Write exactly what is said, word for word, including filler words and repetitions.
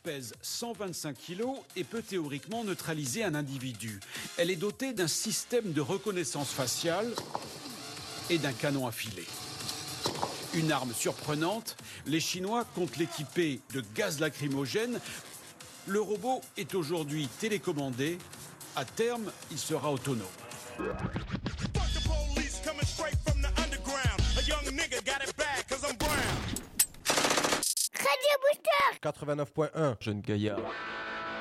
pèse cent vingt-cinq kilos et peut théoriquement neutraliser un individu. Elle est dotée d'un système de reconnaissance faciale et d'un canon à filet. Une arme surprenante, les Chinois comptent l'équiper de gaz lacrymogène. Le robot est aujourd'hui télécommandé. À terme, il sera autonome. quatre-vingt-neuf point un, Jeune Gaillard.